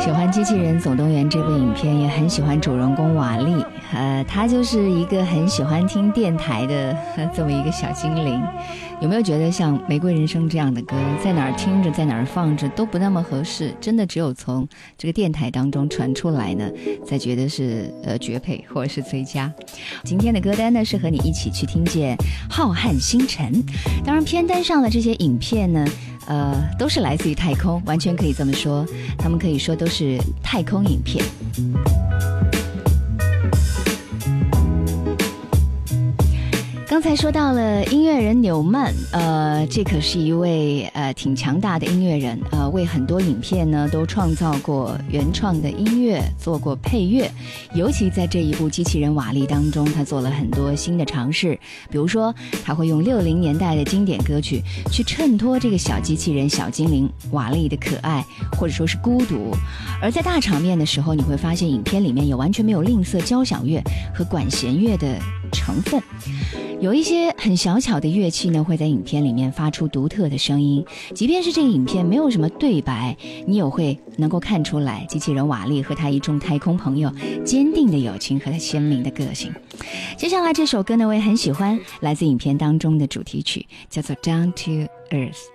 喜欢《机器人总动员》这部影片，也很喜欢主人公瓦力。他就是一个很喜欢听电台的这么一个小精灵。有没有觉得像《玫瑰人生》这样的歌，在哪儿听着，在哪儿放着都不那么合适？真的只有从这个电台当中传出来呢，才觉得是绝配或者是最佳。今天的歌单呢，是和你一起去听见浩瀚星辰。当然，片单上的这些影片呢，都是来自于太空，完全可以这么说，他们可以说都是太空影片。刚才说到了音乐人纽曼，这可是一位挺强大的音乐人，为很多影片呢都创造过原创的音乐，做过配乐，尤其在这一部机器人瓦力当中，他做了很多新的尝试，比如说他会用60年代的经典歌曲去衬托这个小机器人小精灵瓦力的可爱或者说是孤独，而在大场面的时候，你会发现影片里面有完全没有吝啬交响乐和管弦乐的成分，有一些很小巧的乐器呢，会在影片里面发出独特的声音，即便是这个影片没有什么对白，你也会能够看出来机器人瓦力和他一众太空朋友坚定的友情和他鲜明的个性。接下来这首歌呢，我也很喜欢，来自影片当中的主题曲，叫做 Down to Earth。